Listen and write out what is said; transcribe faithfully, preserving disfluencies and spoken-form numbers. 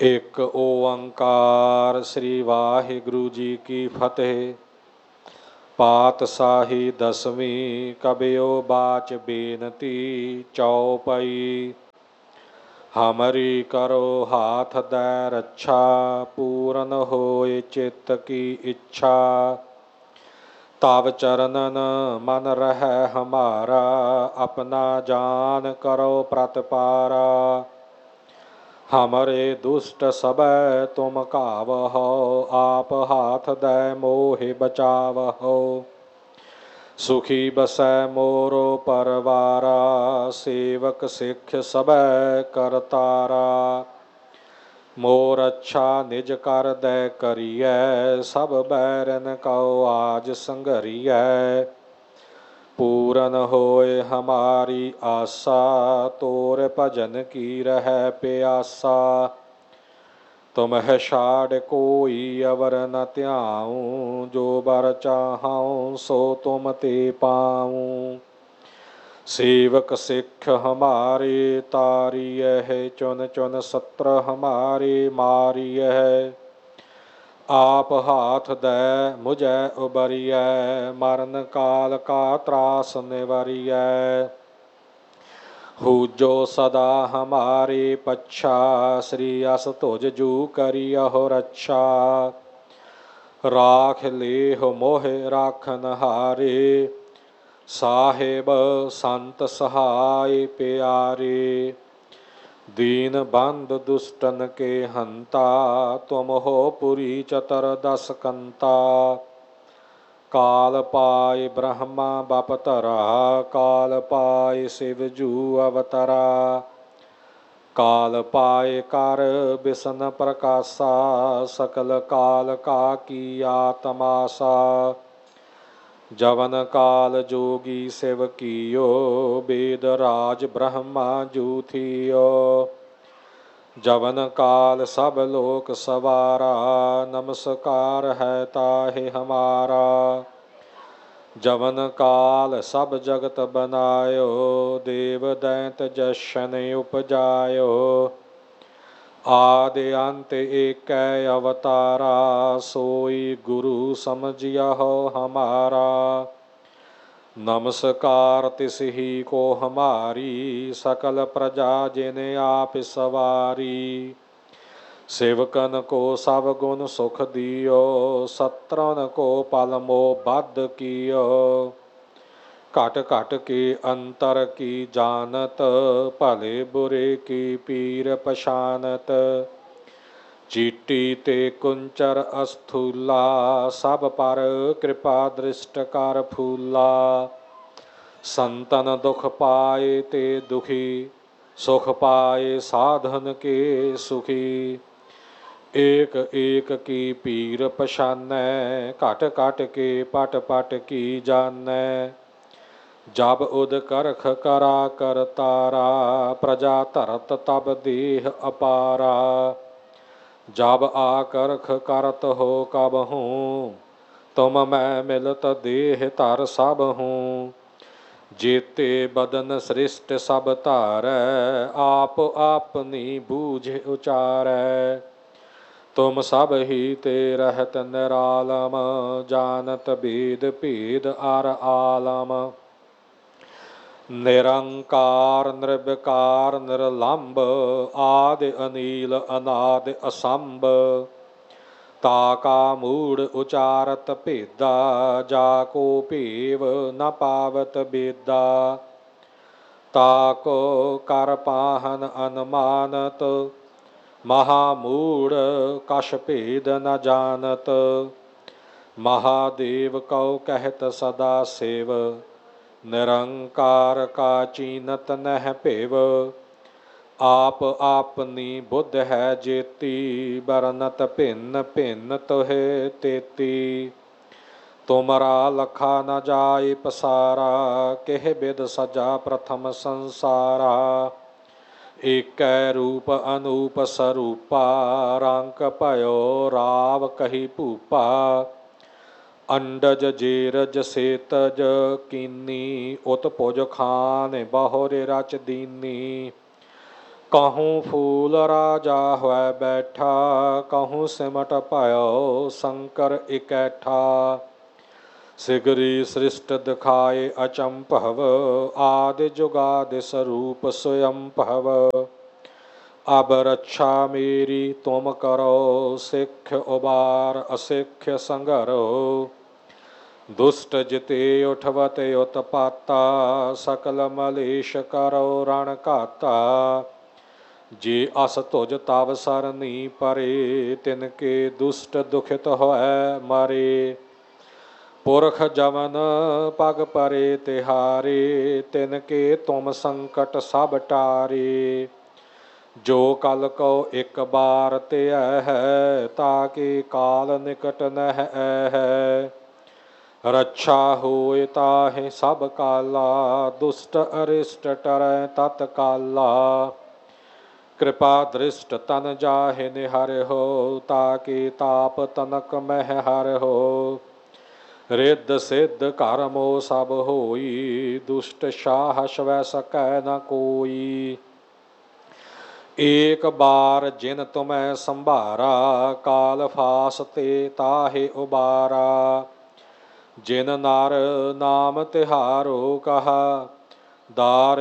ਇੱਕ ਓੰਕਾਰ ਸ੍ਰੀ ਵਾਹਿਗੁਰੂ ਜੀ ਕੀ ਫਤਿਹ। ਪਾਤਸ਼ਾਹੀ ਦਸਵੀਂ ਕਬਿਓ ਬਾਚ ਬੇਨਤੀ ਚਉਪਈ। ਹਮਰੀ ਕਰੋ ਹਾਥ ਦੈ ਰੱਛਾ, ਪੂਰਨ ਹੋਏ ਚਿੱਤ ਕੀ ਇੱਛਾ। ਤਬ ਚਰਨਨ ਮਨ ਰਹਿ ਹਮਾਰਾ, ਆਪਣਾ ਜਾਨ ਕਰੋ ਪ੍ਰਤਪਾਰਾ। ਹਮਰੇ ਦੁਸ਼ਟ ਸਭੈ ਤੁਮ ਕਾਵਹੋ, ਆਪ ਹਾਥ ਦੈ ਮੋਹਿ ਬਚਾਵਹੋ। ਸੁਖੀ ਬਸੈ ਮੋਰੋ ਪਰਵਾਰਾ, ਸੇਵਕ ਸਿੱਖ ਸਭੈ ਕਰਤਾਰਾ। ਮੋਰ ਅੱਛਾ ਨਿਜ ਕਰ ਦੈ ਕਰੀਐ, ਸਭ ਬੈਰਨ ਕਉ ਆਜ ਸੰਘਰੀਐ। ਪੂਰਨ ਹੋਏ ਹਮਾਰੀ ਆਸਾ, ਤੋਰ ਭਜਨ ਕੀ ਰਹਿ ਪਿਆਸਾ। ਤੁਮਹਿ ਛਾੜ ਕੋਈ ਅਵਰ ਨ ਧਿਆਊ, ਜੋ ਬਰ ਚਾਹਉ ਸੋ ਤੁਮ ਤੇ ਪਾਊ। ਸੇਵਕ ਸਿੱਖ ਹਮਾਰੇ ਤਾਰੀਐ, ਚੁਨ ਚੁਨ ਸਤਰ ਹਮਾਰੇ ਮਾਰੀਐ। ਆਪ ਹਾਥ ਦੈ ਮੁਝੈ ਉਬਰੀਐ, ਮਰਨ ਕਾਲ ਕਾ ਤਰਾਸ ਨਿਵਰੀਐ। ਹੂਜੋ ਸਦਾ ਹਮਾਰੇ ਪੱਛਾ, ਸ੍ਰੀ ਅਸ ਤੁਜ ਜੂ ਕਰਿਅਹੁ ਰੱਛਾ। ਰਾਖ ਲੇਹੁ ਮੋਹਿ ਰਾਖਨ ਹਾਰੇ, ਸਾਹਿਬ ਸੰਤ ਸਹਾਇ ਪਿਆਰੇ। ਦੀਨ ਬੰਧ ਦੁਸ਼ਟਨ ਕੇ ਹੰਤਾ, ਤੁਮ ਹੋ ਪੁਰੀ ਚਤਰ ਦਸ ਕੰਤਾ। ਕਾਲ ਪਾਇ ਬ੍ਰਹਮਾ ਬਪਤਰਾ, ਕਾਲ ਪਾਇ ਸਿਵ ਜੂ ਅਵਤਰਾ। ਕਾਲ ਪਾਇ ਕਰ ਬਿਸ਼ਨ ਪ੍ਰਕਾਸ਼ਾ, ਸਕਲ ਕਾਲ ਕਾ ਕੀਆ ਤਮਾਸਾ। ਜਵਨ ਕਾਲ ਜੋਗੀ ਸਿਵ ਕੀਓ, ਬੇਦ ਰਾਜ ਬ੍ਰਹਮਾ ਜੂ ਥੀਓ। ਜਵਨ ਕਾਲ ਸਭ ਲੋਕ ਸਵਾਰਾ, ਨਮਸਕਾਰ ਹੈ ਤਾਹਿ ਹਮਾਰਾ। ਜਵਨ ਕਾਲ ਸਭ ਜਗਤ ਬਨਾਇਓ, ਦੇਵ ਦੈਂਤ ਜਸ਼ਨ ਉਪਜਾਇਓ। ਆਦਿ ਅੰਤ ਏਕੈ ਅਵਤਾਰਾ, ਸੋਈ ਗੁਰੂ ਸਮਝਿਅਹੁ ਹਮਾਰਾ। ਨਮਸਕਾਰ ਤਿਸ ਹੀ ਕੋ ਹਮਾਰੀ, ਸਕਲ ਪ੍ਰਜਾ ਜਿਨ ਆਪ ਸਵਾਰੀ। ਸੇਵਕਨ ਕੋ ਸਭ ਗੁਣ ਸੁਖ ਦਿਓ, ਸਤਰਨ ਕੋ ਪਲ ਮੋਹ ਬਧ ਕੀਓ। ਘਟ ਘਟ ਕੇ ਅੰਤਰ ਕੀ ਜਾਨਤ, ਭਲੇ ਬੁਰੇ ਕੀ ਪੀਰ ਪਛਾਨਤ। ਚੀਟੀ ਤੇ ਕੁੰਚਰ ਅਸਥੂਲਾ, ਸਭ ਪਰ ਕਿਰਪਾ ਦ੍ਰਿਸ਼ਟ ਕਰ ਫੂਲਾ। ਸੰਤਨ ਦੁਖ ਪਾਏ ਤੇ ਦੁਖੀ, ਸੁਖ ਪਾਏ ਸਾਧਨ ਕੇ ਸੁਖੀ। ਏਕ ਏਕ ਕੀ ਪੀਰ ਪਛਾਨੈ, ਘਟ ਘਟ ਕੇ ਪਟ ਪਟ ਕੀ ਜਾਨੈ। ਜਬ ਉਦ ਕਰਖ ਕਰਾ ਕਰਤਾਰਾ, ਪ੍ਰਜਾ ਧਰਤ ਤਬ ਦੇਹ ਅਪਾਰਾ। ਜਬ ਆਕਰਖ ਕਰਤ ਹੋ ਕਬਹੂੰ, ਤੁਮ ਮੈਂ ਮਿਲਤ ਦੇਹ ਧਰ ਸਭਹੂੰ। ਜੇਤੇ ਬਦਨ ਸ੍ਰਿਸ਼ਟ ਸਭ ਧਾਰੈ, ਆਪ ਆਪਨੀ ਬੂਝ ਉਚਾਰੈ। ਤੁਮ ਸਭ ਹੀ ਤੇ ਰਹਿਤ ਨਿਰਾਲਮ, ਜਾਨਤ ਬੇਦ ਭੇਦ ਅਰ ਆਲਮ। ਨਿਰੰਕਾਰ ਨਿਰਵਿਕਾਰ ਨਿਰਲੰਭ, ਆਦਿ ਅਨੀਲ ਅਨਾਦਿ ਅਸੰਭ। ਤਾ ਕਾ ਮੂੜ ਉਚਾਰਤ ਭੇਦਾ, ਜਾ ਕੋ ਭੇਵ ਨ ਪਾਵਤ ਬੇਦਾ। ਤਾ ਕੋ ਕਰ ਪਾਹਨ ਅਨਮਾਨਤ, ਮਹਾ ਮੂੜ ਕਛ ਭੇਦ ਨ ਜਾਨਤ। ਮਹਾਦੇਵ ਕਉ ਕਹਿਤ ਸਦਾ ਸਿਵ, ਨਿਰੰਕਾਰ ਕਾ ਚੀਨਤ ਨਹਿ ਭਿਵ। ਆਪ ਆਪਨੀ ਬੁੱਧ ਹੈ ਜੇਤੀ, ਬਰਨਤ ਭਿੰਨ ਭਿੰਨ ਤੋਹਿ ਤੇਤੀ। ਤੁਮਰਾ ਲਖਾ ਨ ਜਾਇ ਪਸਾਰਾ, ਕਿਹ ਬਿਦ ਸਜਾ ਪ੍ਰਥਮ ਸੰਸਾਰਾ। ਏਕੈ ਰੂਪ ਅਨੂਪ ਸਰੂਪਾ, ਰੰਕ ਭਇਓ ਰਾਵ ਕਹੀ ਭੂਪਾ। ਅੰਡਜ ਜੇਰਜ ਸੇਤਜ ਕੀਨੀ, ਉਤ ਭੁਜ ਖਾਨ ਬਹੁਰਿ ਰਚ ਦੀਨੀ। कहूँ फूल राजा होए बैठा, कहूँ सिमट पायो शंकर इकैठा। सिगरी सृष्ट दिखाए अचंपव, आदि जुगादि स्वरूप स्वयं भव। अब रक्षा मेरी तुम करो, सिख उबार असिख्य संगरो। दुष्ट जिते उठवत उत्पाता, सकल मलेश करो रण काता। जे अस तुझ तब सरनी परे, तिनके दुष्ट दुखित होए मरे। पुरख जमन पग परे तिहारे, तिनके तुम संकट सब टारे। जो कल को एक बार ते है, ताके काल निकट नह है। रक्षा होए ताहि सब काला, दुष्ट अरिष्ट टरै तत्काला। कृपा दृष्ट तन जाहि निहर हो, ताके ताप तनक मह हर हो। रिद्ध सिद्ध कर्मो सब होई, दुष्ट साहस वै सकै न कोई। एक बार जिन तुम्हें संभारा, काल फास ते ताहि उबारा। जिन नर नाम तिहारो कहा, दार